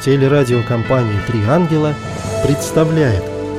Телерадиокомпания «Три ангела» представляет.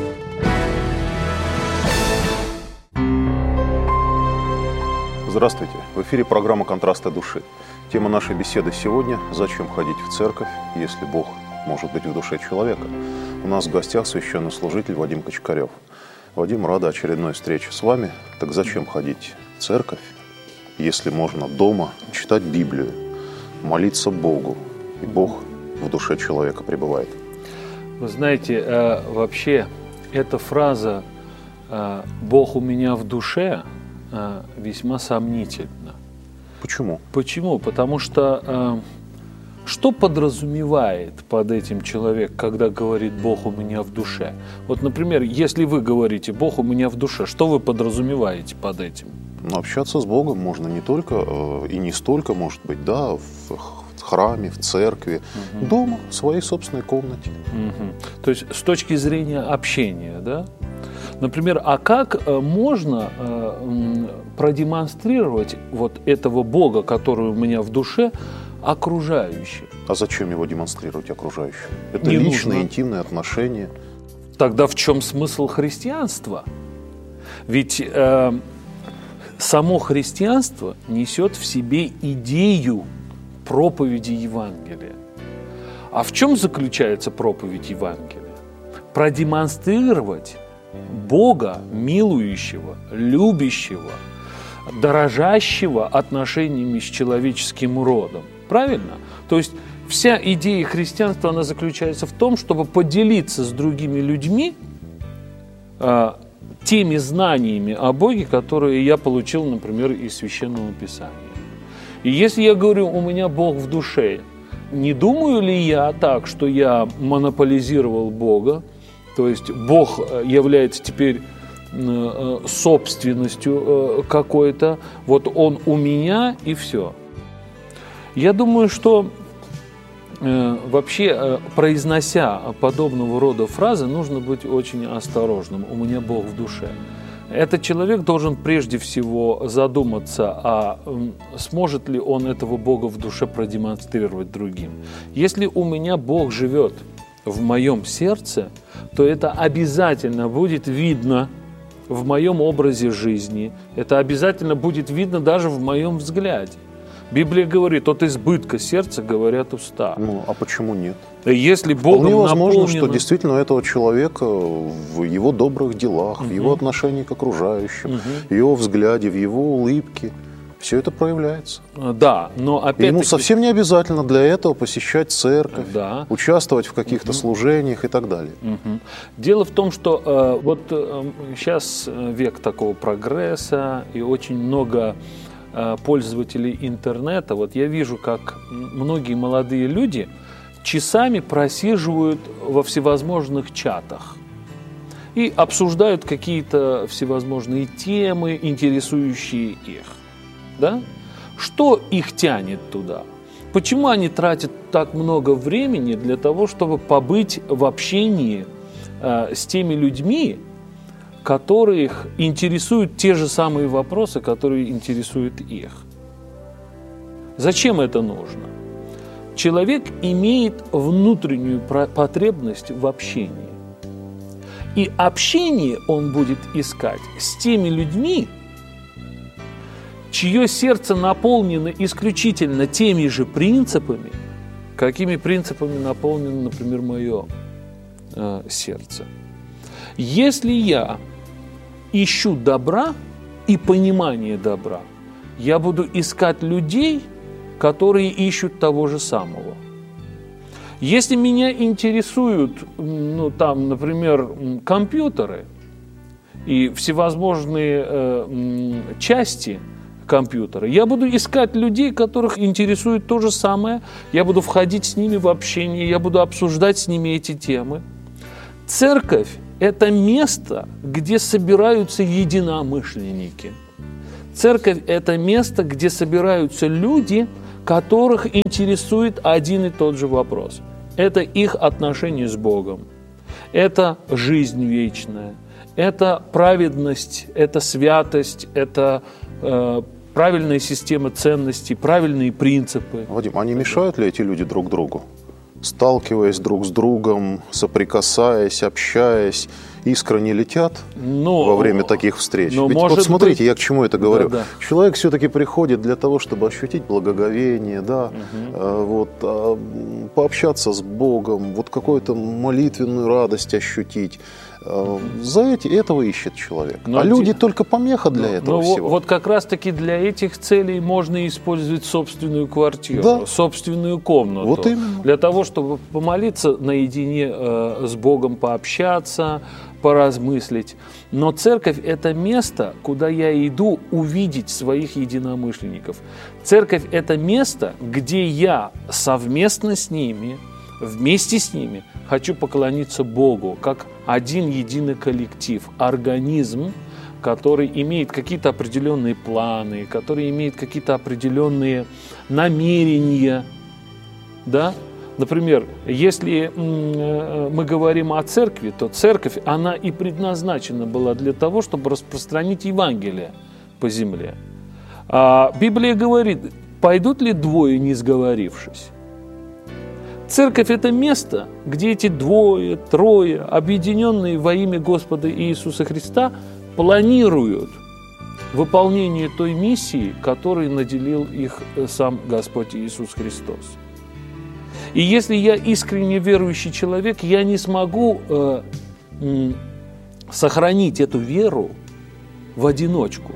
Здравствуйте! В эфире программа «Контрасты души». Тема нашей беседы сегодня – «Зачем ходить в церковь, если Бог может быть в душе человека?». У нас в гостях священнослужитель Вадим Кочкарев. Вадим, рада очередной встрече с вами. Так зачем ходить в церковь, если можно дома читать Библию, молиться Богу, и Бог в душе человека пребывает? Вы знаете, вообще эта фраза «Бог у меня в душе» весьма сомнительна. Почему? Почему? Потому что что подразумевает под этим человек, когда говорит «Бог у меня в душе»? Вот, например, если вы говорите «Бог у меня в душе», что вы подразумеваете под этим? Но общаться с Богом можно не только и не столько, может быть, да, в храме, в церкви, дома, в своей собственной комнате. То есть с точки зрения общения, да? Например, а как можно продемонстрировать вот этого Бога, который у меня в душе, окружающим? А зачем его демонстрировать окружающим? Это Не личные, нужно. интимные отношения. Тогда в чем смысл христианства? Ведь само христианство несет в себе идею проповеди Евангелия. А в чем заключается проповедь Евангелия? Продемонстрировать Бога, милующего, любящего, дорожащего отношениями с человеческим родом. Правильно? То есть вся идея христианства, она заключается в том, чтобы поделиться с другими людьми теми знаниями о Боге, которые я получил, например, из Священного Писания. И если я говорю, у меня Бог в душе, не думаю ли я так, что я монополизировал Бога, то есть Бог является теперь собственностью какой-то, вот Он у меня и все. Я думаю, что вообще, произнося подобного рода фразы, нужно быть очень осторожным. У меня Бог в душе. Этот человек должен прежде всего задуматься, а сможет ли он этого Бога в душе продемонстрировать другим. Если у меня Бог живет в моем сердце, то это обязательно будет видно в моем образе жизни, это обязательно будет видно даже в моем взгляде. Библия говорит, от избытка сердца говорят уста. Ну, а почему нет? Если Богом вполне возможно, наполнено... что действительно у этого человека в его добрых делах, в его отношении к окружающим, в его взгляде, в его улыбке, все это проявляется. Да, но опять-таки... Ему совсем не обязательно для этого посещать церковь, Да. участвовать в каких-то служениях и так далее. Дело в том, что сейчас век такого прогресса и очень много пользователей интернета. Вот я вижу, как многие молодые люди часами просиживают во всевозможных чатах и обсуждают какие-то всевозможные темы, интересующие их. Да? Что их тянет туда? Почему они тратят так много времени для того, чтобы побыть в общении с теми людьми, которых интересуют те же самые вопросы, которые интересуют их? Зачем это нужно? Человек имеет внутреннюю потребность в общении. И общение он будет искать с теми людьми, чье сердце наполнено исключительно теми же принципами, какими принципами наполнено, например, мое сердце. Если я ищу добра и понимание добра, я буду искать людей, которые ищут того же самого. Если меня интересуют, например, компьютеры и всевозможные части компьютера, я буду искать людей, которых интересует то же самое, я буду входить с ними в общение, я буду обсуждать с ними эти темы. Церковь – это место, где собираются единомышленники. Церковь – это место, где собираются люди, которых интересует один и тот же вопрос. Это их отношения с Богом, это жизнь вечная, это праведность, это святость, это правильная система ценностей, правильные принципы. Вадим, а не мешают ли эти люди друг другу? сталкиваясь друг с другом, соприкасаясь, общаясь, искренне летят во время таких встреч? Ведь вот смотрите, я к чему это говорю. Да. Человек все-таки приходит для того, чтобы ощутить благоговение, да, пообщаться с Богом, вот какую-то молитвенную радость ощутить. Этого ищет человек. Но люди только помеха для этого всего. Вот как раз-таки для этих целей можно использовать собственную квартиру, собственную комнату. Вот именно. Для того, чтобы помолиться наедине с Богом, пообщаться, поразмыслить. Но церковь – это место, куда я иду увидеть своих единомышленников. Церковь – это место, где я совместно с ними, вместе с ними хочу поклониться Богу, как один единый коллектив, организм, который имеет какие-то определенные планы, который имеет какие-то определенные намерения. Да? Например, если мы говорим о церкви, то церковь, она и предназначена была для того, чтобы распространить Евангелие по земле. А Библия говорит, пойдут ли двое, не сговорившись? Церковь – это место, где эти двое, трое, объединенные во имя Господа Иисуса Христа, планируют выполнение той миссии, которой наделил их сам Господь Иисус Христос. И если я искренне верующий человек, я не смогу сохранить эту веру в одиночку.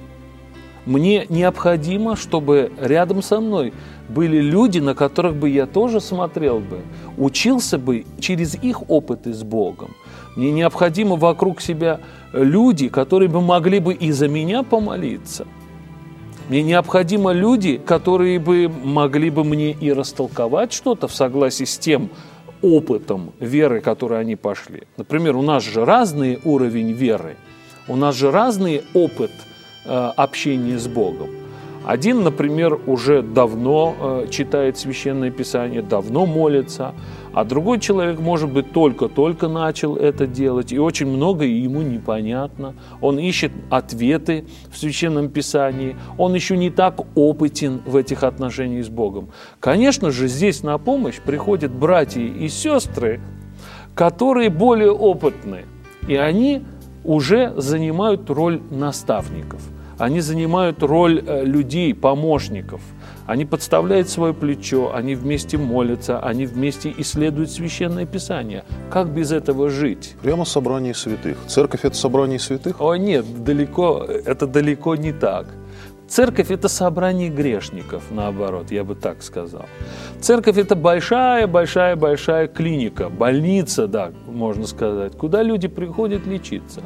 Мне необходимо, чтобы рядом со мной были люди, на которых бы я тоже смотрел бы, учился бы через их опыты с Богом. Мне необходимо вокруг себя люди, которые бы могли бы и за меня помолиться. Мне необходимы люди, которые бы могли бы мне и растолковать что-то в согласии с тем опытом веры, который они пошли. Например, у нас же разный уровень веры, у нас же разный опыт общения с Богом. Один, например, уже давно читает Священное Писание, давно молится, а другой человек, может быть, только-только начал это делать, и очень многое ему непонятно. Он ищет ответы в Священном Писании, он еще не так опытен в этих отношениях с Богом. Конечно же, здесь на помощь приходят братья и сестры, которые более опытны, и они уже занимают роль наставников. Они занимают роль людей, помощников. Они подставляют свое плечо, они вместе молятся, они вместе исследуют Священное Писание. Как без этого жить? Прямо собрание святых. Церковь – это собрание святых? О нет, это далеко не так. Церковь – это собрание грешников, наоборот, я бы так сказал. Церковь – это большая клиника, больница, да, можно сказать, куда люди приходят лечиться.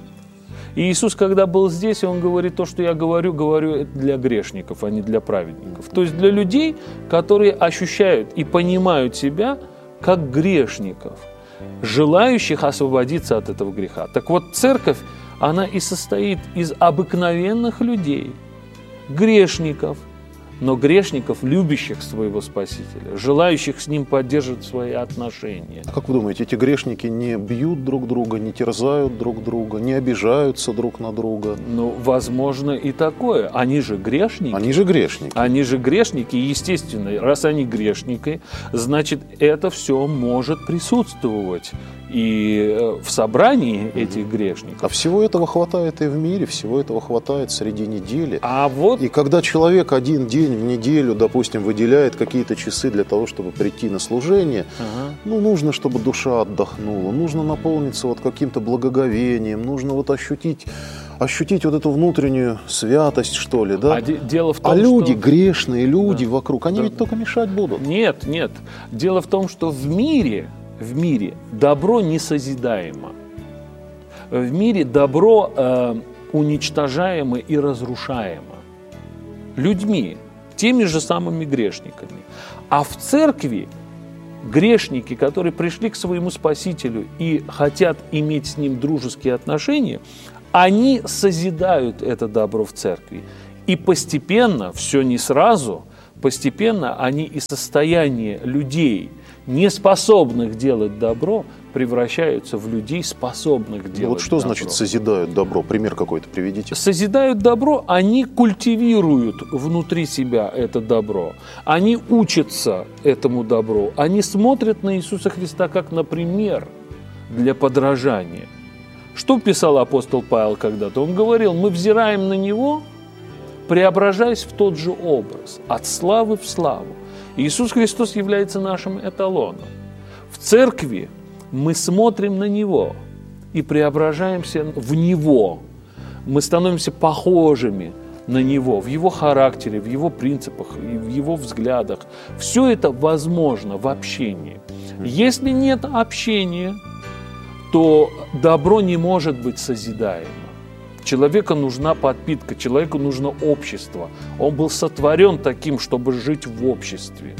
И Иисус, когда был здесь, Он говорит, то, что я говорю это для грешников, а не для праведников. То есть для людей, которые ощущают и понимают себя как грешников, желающих освободиться от этого греха. Так вот, церковь, она и состоит из обыкновенных людей, грешников, но грешников, любящих своего Спасителя, желающих с Ним поддерживать свои отношения. А как вы думаете, эти грешники не бьют друг друга, не терзают друг друга, не обижаются друг на друга? Ну, возможно и такое. Они же грешники. Они же грешники. Они же грешники, и, естественно, раз они грешники, значит, это все может присутствовать и в собрании этих грешников. А всего этого хватает и в мире, всего этого хватает среди недели. Вот... И когда человек один день в неделю, допустим, выделяет какие-то часы для того, чтобы прийти на служение, нужно, чтобы душа отдохнула, нужно наполниться вот каким-то благоговением, нужно вот ощутить вот эту внутреннюю святость, что ли, да? Дело в том, люди, грешные люди вокруг, они ведь только мешать будут. Нет. Дело в том, что в мире добро несозидаемо. В мире добро уничтожаемо и разрушаемо. Людьми, теми же самыми грешниками. А в церкви грешники, которые пришли к своему Спасителю и хотят иметь с Ним дружеские отношения, они созидают это добро в церкви. И постепенно, все не сразу, постепенно они из состояния людей, не способных делать добро, превращаются в людей, способных делать добро. Вот что значит созидают добро? Пример какой-то приведите. Созидают добро, они культивируют внутри себя это добро. Они учатся этому добру. Они смотрят на Иисуса Христа как на пример для подражания. Что писал апостол Павел когда-то? Он говорил: мы взираем на Него, преображаясь в тот же образ, от славы в славу. Иисус Христос является нашим эталоном. В церкви мы смотрим на Него и преображаемся в Него. Мы становимся похожими на Него, в Его характере, в Его принципах, в Его взглядах. Все это возможно в общении. Если нет общения, то добро не может быть созидаемо. Человеку нужна подпитка, человеку нужно общество. Он был сотворен таким, чтобы жить в обществе.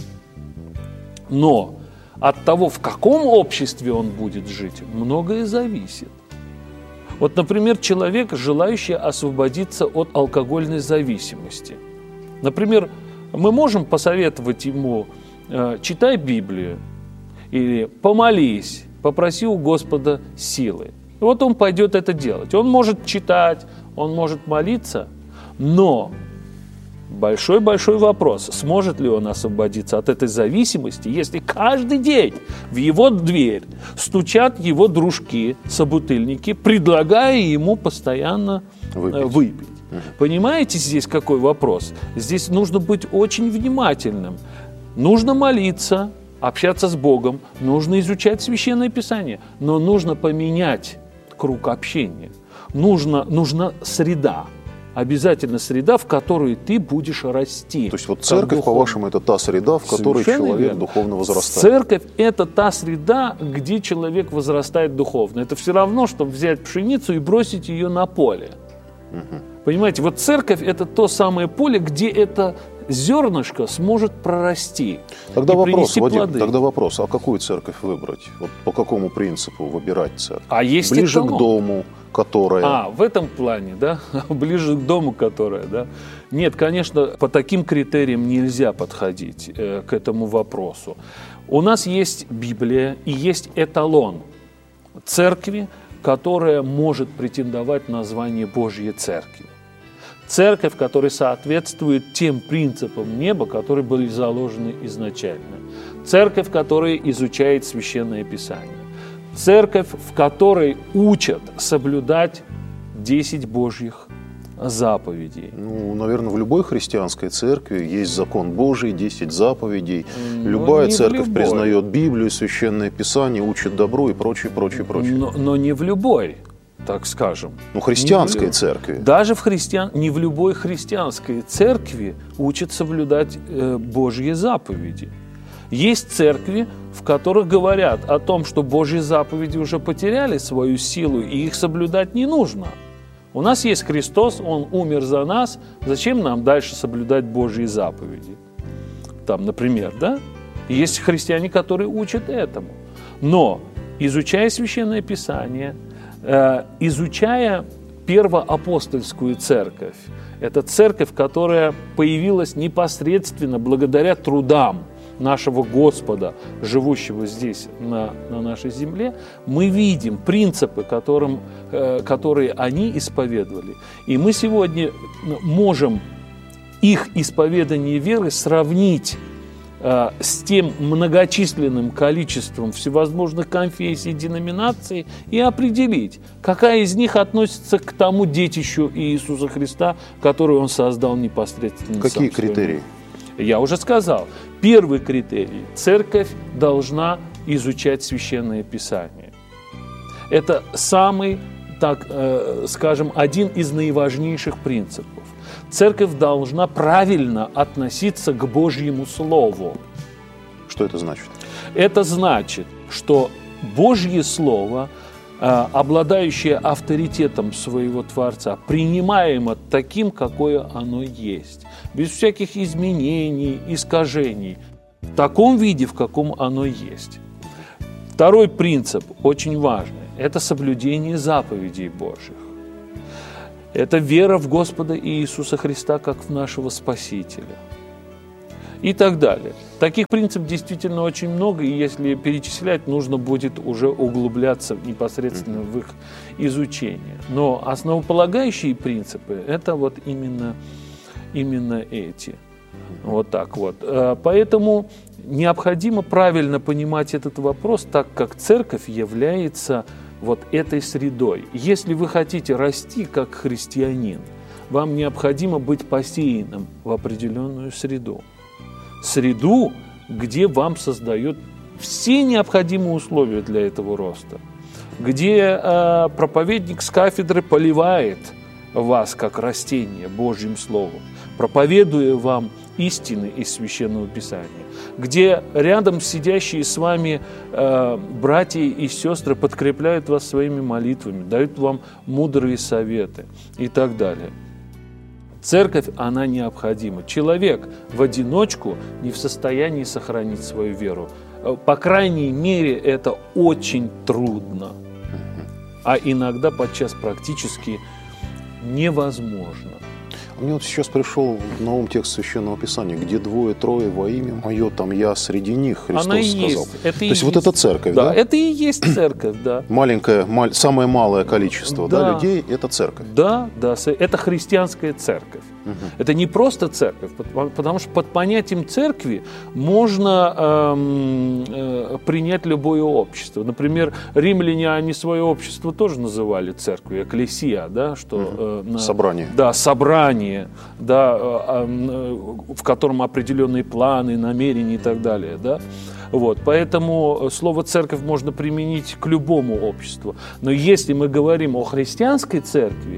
Но от того, в каком обществе он будет жить, многое зависит. Вот, например, человек, желающий освободиться от алкогольной зависимости. Например, мы можем посоветовать ему: читай Библию, или помолись, попроси у Господа силы. И вот он пойдет это делать. Он может читать, он может молиться, но большой-большой вопрос, сможет ли он освободиться от этой зависимости, если каждый день в его дверь стучат его дружки-собутыльники, предлагая ему постоянно выпить. Понимаете, здесь какой вопрос? Здесь нужно быть очень внимательным. Нужно молиться, общаться с Богом, нужно изучать Священное Писание, но нужно поменять круг общения. Нужна среда, обязательно среда, в которой ты будешь расти. То есть вот церковь, по-вашему, это та среда, в которой человек духовно возрастает. Церковь – это та среда, где человек возрастает духовно. Это все равно, что взять пшеницу и бросить ее на поле. Понимаете, вот церковь – это то самое поле, где это зернышко сможет прорасти. Тогда и вопрос, принести Вадим, плоды. тогда вопрос, а какую церковь выбрать? Вот по какому принципу выбирать церковь? А есть ближе эталон. к дому, которая... В этом плане, да? Ближе к дому, которая, да? Нет, конечно, по таким критериям нельзя подходить к этому вопросу. У нас есть Библия и есть эталон церкви, которая может претендовать на звание Божьей Церкви. Церковь, которая соответствует тем принципам неба, которые были заложены изначально. Церковь, которая изучает Священное Писание. Церковь, в которой учат соблюдать 10 Божьих заповедей. Ну, наверное, в любой христианской церкви есть закон Божий, 10 заповедей. Любая церковь признает Библию, Священное Писание, учит добро и прочее, прочее, прочее. Но не в любой, так скажем. Ну, христианской церкви. Даже не в любой христианской церкви учат соблюдать Божьи заповеди. Есть церкви, в которых говорят о том, что Божьи заповеди уже потеряли свою силу, и их соблюдать не нужно. У нас есть Христос, Он умер за нас, зачем нам дальше соблюдать Божьи заповеди? Там, например, да? Есть христиане, которые учат этому. Но, изучая Священное Писание, изучая первоапостольскую церковь, это церковь, которая появилась непосредственно благодаря трудам нашего Господа, живущего здесь, на нашей земле, мы видим принципы, которые они исповедовали. И мы сегодня можем их исповедание веры сравнить с тем многочисленным количеством всевозможных конфессий, деноминаций и определить, какая из них относится к тому детищу Иисуса Христа, который Он создал непосредственно. Какие критерии? Я уже сказал. Первый критерий – церковь должна изучать Священное Писание. Это самый, так скажем, один из наиважнейших принципов. Церковь должна правильно относиться к Божьему Слову. Что это значит? Это значит, что Божье Слово, обладающее авторитетом своего Творца, принимаемо таким, какое оно есть, без всяких изменений, искажений, в таком виде, в каком оно есть. Второй принцип, очень важный, это соблюдение заповедей Божьих. Это вера в Господа Иисуса Христа как в нашего Спасителя. и так далее. Таких принципов действительно очень много, и если перечислять, нужно будет уже углубляться непосредственно в их изучение. Но основополагающие принципы – это вот именно эти. Вот так вот. Поэтому необходимо правильно понимать этот вопрос, так как церковь является вот этой средой. Если вы хотите расти как христианин, вам необходимо быть посеянным в определенную среду. Среду, где вам создают все необходимые условия для этого роста. Где проповедник с кафедры поливает вас, как растение, Божьим Словом, проповедуя вам истины из Священного Писания, где рядом сидящие с вами братья и сестры подкрепляют вас своими молитвами, дают вам мудрые советы и так далее. Церковь, она необходима. Человек в одиночку не в состоянии сохранить свою веру. По крайней мере, это очень трудно, а иногда подчас практически невозможно. Мне вот сейчас пришел на ум текст Священного Писания, где 2-3 во имя Мое, там я среди них, Христос Она и сказал. есть. Это То есть вот это церковь, да? Да, это и есть церковь, да. Самое малое количество людей – это церковь. Да, это христианская церковь. Это не просто церковь, потому что под понятием церкви можно принять любое общество. Например, римляне, они свое общество тоже называли церковью, экклесия, да, что собрание. Да, собрание, да, в котором определенные планы, намерения и так далее, да. Вот, поэтому слово «церковь» можно применить к любому обществу. Но если мы говорим о христианской церкви,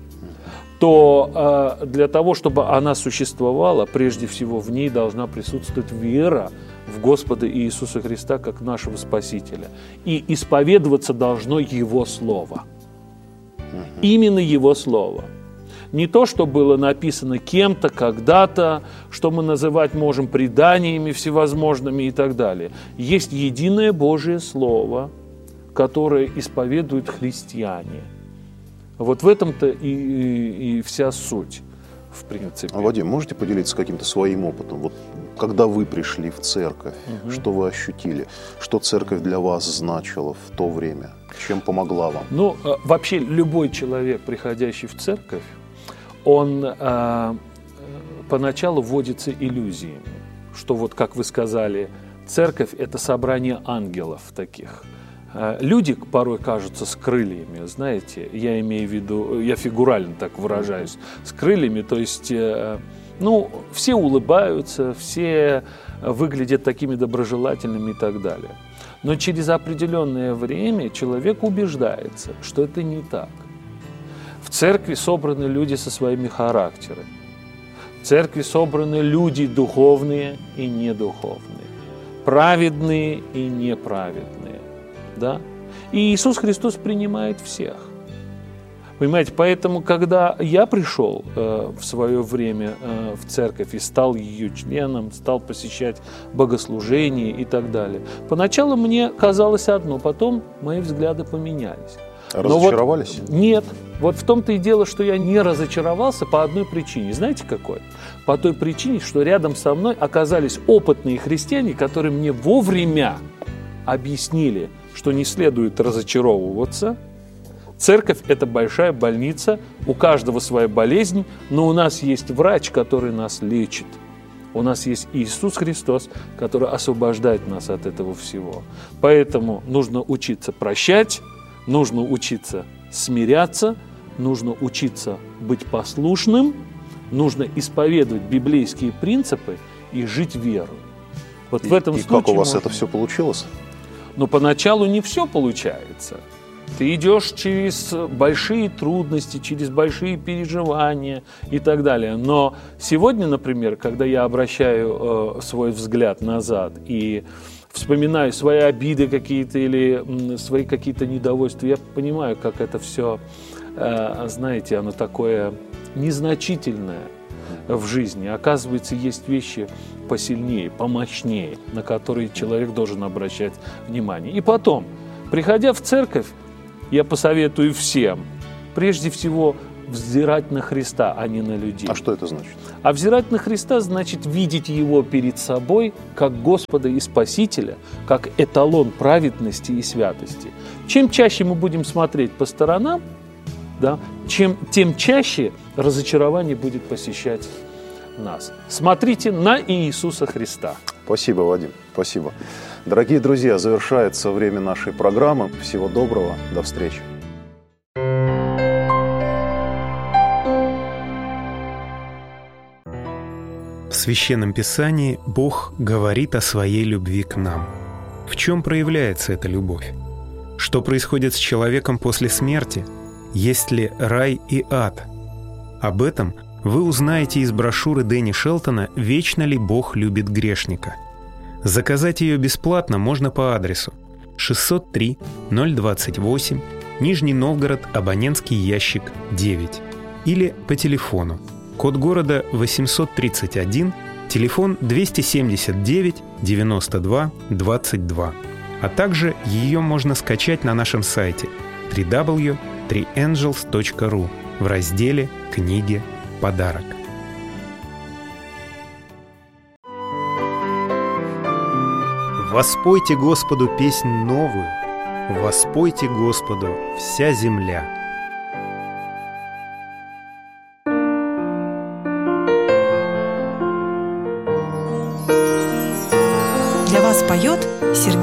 то для того, чтобы она существовала, прежде всего в ней должна присутствовать вера в Господа Иисуса Христа как нашего Спасителя. И исповедоваться должно Его Слово. Именно Его Слово. Не то, что было написано кем-то, когда-то, что мы называть можем преданиями всевозможными и так далее. Есть единое Божие Слово, которое исповедуют христиане. Вот в этом-то и вся суть, в принципе. Вадим, можете поделиться каким-то своим опытом? Вот когда вы пришли в церковь, что вы ощутили? Что церковь для вас значила в то время? Чем помогла вам? Ну, вообще любой человек, приходящий в церковь, он поначалу вводится иллюзиями, что вот, как вы сказали, церковь – это собрание ангелов таких. Люди порой кажутся с крыльями, знаете, я имею в виду, я фигурально так выражаюсь, с крыльями, то есть, ну, все улыбаются, все выглядят такими доброжелательными и так далее. Но через определенное время человек убеждается, что это не так. В церкви собраны люди со своими характерами. В церкви собраны люди духовные и недуховные, праведные и неправедные. Да? И Иисус Христос принимает всех. Понимаете, поэтому, когда я пришел в свое время в церковь и стал ее членом, стал посещать богослужения и так далее, поначалу мне казалось одно, потом мои взгляды поменялись. Разочаровались? Вот, нет. Вот в том-то и дело, что я не разочаровался по одной причине. Знаете какой? По той причине, что рядом со мной оказались опытные христиане, которые мне вовремя объяснили, что не следует разочаровываться. Церковь – это большая больница, у каждого своя болезнь, но у нас есть врач, который нас лечит. У нас есть Иисус Христос, который освобождает нас от этого всего. Поэтому нужно учиться прощать, нужно учиться смиряться, нужно учиться быть послушным, нужно исповедовать библейские принципы и жить верой. Вот в этом случае как у вас это все получилось? Но поначалу не все получается. Ты идешь через большие трудности, через большие переживания и так далее. Но сегодня, например, когда я обращаю свой взгляд назад и вспоминаю свои обиды какие-то или свои какие-то недовольства, я понимаю, как это все, знаете, оно такое незначительное в жизни. Оказывается, есть вещи посильнее, помощнее, на которые человек должен обращать внимание. И потом, приходя в церковь, я посоветую всем, прежде всего, взирать на Христа, а не на людей. А что это значит? А взирать на Христа значит видеть Его перед собой как Господа и Спасителя, как эталон праведности и святости. Чем чаще мы будем смотреть по сторонам, да, тем чаще разочарование будет посещать нас. Смотрите на Иисуса Христа. Спасибо, Вадим, спасибо. Дорогие друзья, завершается время нашей программы. Всего доброго, до встречи. В Священном Писании Бог говорит о своей любви к нам. В чем проявляется эта любовь? Что происходит с человеком после смерти? Есть ли рай и ад? Об этом вы узнаете из брошюры Дэнни Шелтона «Вечно ли Бог любит грешника?». Заказать ее бесплатно можно по адресу 603 028, Нижний Новгород, абонентский ящик 9, или по телефону, код города 831, телефон 279 92 22. А также ее можно скачать на нашем сайте www.3angels.ru в разделе «Книги. Подарок». Воспойте Господу песнь новую, воспойте Господу вся земля. Для вас поет Сергей